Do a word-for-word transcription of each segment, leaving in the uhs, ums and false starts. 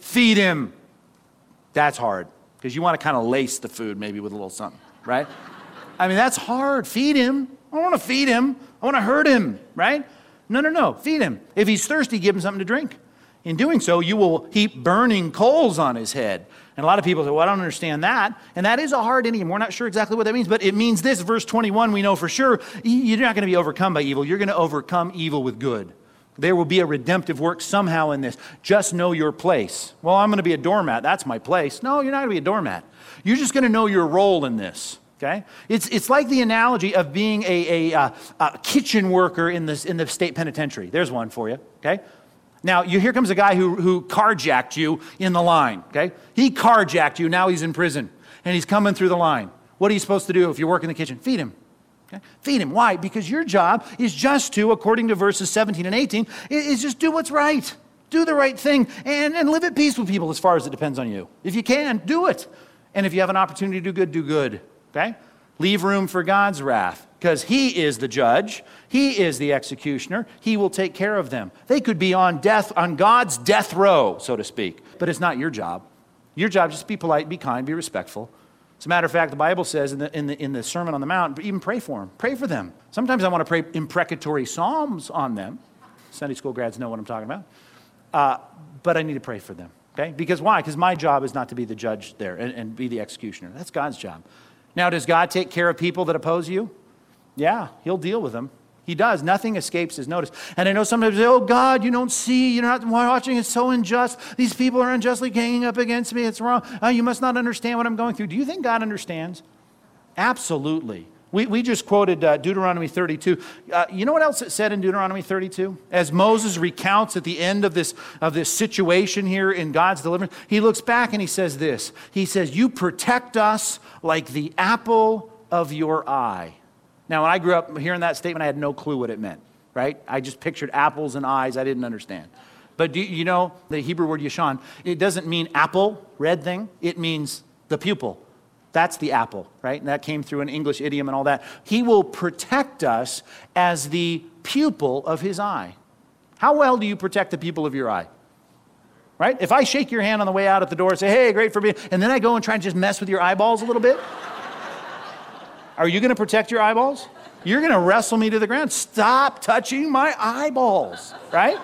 feed him. That's hard, because you want to kind of lace the food maybe with a little something, right? I mean, that's hard. Feed him. I don't want to feed him. I want to hurt him, right? No, no, no. Feed him. If he's thirsty, give him something to drink. In doing so, you will heap burning coals on his head. And a lot of people say, well, I don't understand that. And that is a hard idiom. We're not sure exactly what that means, but it means this. Verse twenty-one, we know for sure, you're not going to be overcome by evil. You're going to overcome evil with good. There will be a redemptive work somehow in this. Just know your place. Well, I'm going to be a doormat. That's my place. No, you're not going to be a doormat. You're just going to know your role in this. Okay? It's it's like the analogy of being a, a, a, a kitchen worker in, this, in the state penitentiary. There's one for you. Okay? Now, you, here comes a guy who, who carjacked you in the line, okay? He carjacked you, now he's in prison, and he's coming through the line. What are you supposed to do if you work in the kitchen? Feed him, okay? Feed him. Why? Because your job is just to, according to verses seventeen and eighteen, is just do what's right. Do the right thing, and, and live at peace with people as far as it depends on you. If you can, do it. And if you have an opportunity to do good, do good, okay? Leave room for God's wrath, because he is the judge. He is the executioner. He will take care of them. They could be on death, on God's death row, so to speak, but it's not your job. Your job is just be polite, be kind, be respectful. As a matter of fact, the Bible says in the, in the, in the Sermon on the Mount, even pray for them. Pray for them. Sometimes I want to pray imprecatory psalms on them. Sunday school grads know what I'm talking about. Uh, but I need to pray for them, okay? Because why? Because my job is not to be the judge there and, and be the executioner. That's God's job. Now, does God take care of people that oppose you? Yeah, he'll deal with them. He does. Nothing escapes his notice. And I know sometimes, oh, God, you don't see. You're not watching. It's so unjust. These people are unjustly ganging up against me. It's wrong. Oh, you must not understand what I'm going through. Do you think God understands? Absolutely. We, we just quoted uh, Deuteronomy thirty-two. Uh, you know what else it said in Deuteronomy thirty-two? As Moses recounts at the end of this, of this situation here in God's deliverance, he looks back and he says this. He says, you protect us like the apple of your eye. Now, when I grew up hearing that statement, I had no clue what it meant, right? I just pictured apples and eyes. I didn't understand. But do you know the Hebrew word yashan? It doesn't mean apple, red thing. It means the pupil. That's the apple, right? And that came through an English idiom and all that. He will protect us as the pupil of his eye. How well do you protect the pupil of your eye? Right? If I shake your hand on the way out at the door and say, hey, great for being, and then I go and try and just mess with your eyeballs a little bit, are you going to protect your eyeballs? You're going to wrestle me to the ground. Stop touching my eyeballs, right?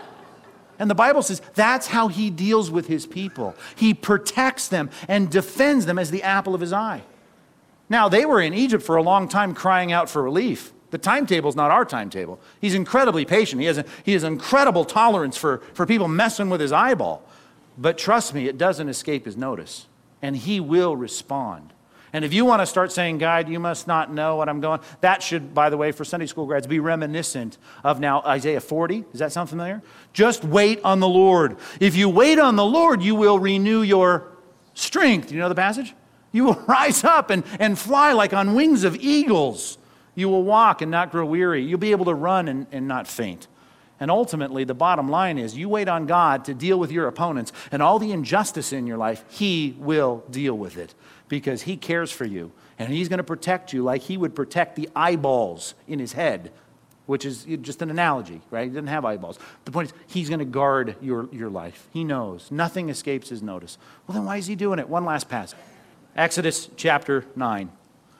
And the Bible says that's how he deals with his people. He protects them and defends them as the apple of his eye. Now, they were in Egypt for a long time crying out for relief. The timetable is not our timetable. He's incredibly patient. He has, a, he has incredible tolerance for, for people messing with his eyeball. But trust me, it doesn't escape his notice. And he will respond. And if you want to start saying, God, you must not know what I'm going, that should, by the way, for Sunday school grads, be reminiscent of now Isaiah forty. Does that sound familiar? Just wait on the Lord. If you wait on the Lord, you will renew your strength. Do you know the passage? You will rise up and, and fly like on wings of eagles. You will walk and not grow weary. You'll be able to run and, and not faint. And ultimately, the bottom line is you wait on God to deal with your opponents and all the injustice in your life, he will deal with it because he cares for you. And he's going to protect you like he would protect the eyeballs in his head, which is just an analogy, right? He doesn't have eyeballs. The point is, he's going to guard your, your life. He knows. Nothing escapes his notice. Well, then why is he doing it? One last passage. Exodus chapter nine.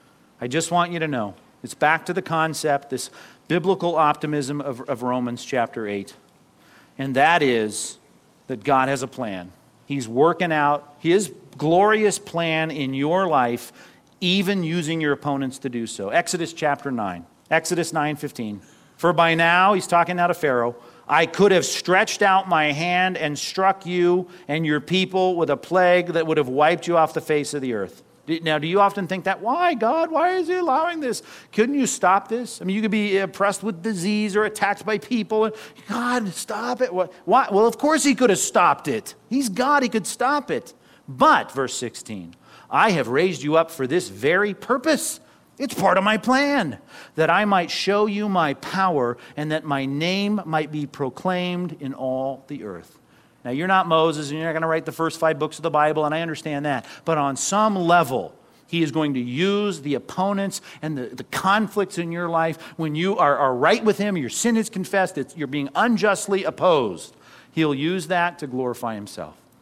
I just want you to know, it's back to the concept, this biblical optimism of, of Romans chapter eight. And that is that God has a plan. He's working out his glorious plan in your life, even using your opponents to do so. Exodus chapter nine. Exodus nine fifteen. For by now, he's talking now to Pharaoh, I could have stretched out my hand and struck you and your people with a plague that would have wiped you off the face of the earth. Now, do you often think that? Why, God? Why is he allowing this? Couldn't you stop this? I mean, you could be oppressed with disease or attacked by people. And God, stop it. Why? Well, of course he could have stopped it. He's God. He could stop it. But, verse sixteen, I have raised you up for this very purpose. It's part of my plan, that I might show you my power and that my name might be proclaimed in all the earth. Now, you're not Moses, and you're not going to write the first five books of the Bible, and I understand that. But on some level, he is going to use the opponents and the, the conflicts in your life when you are, are right with him, your sin is confessed, it's, you're being unjustly opposed. He'll use that to glorify himself.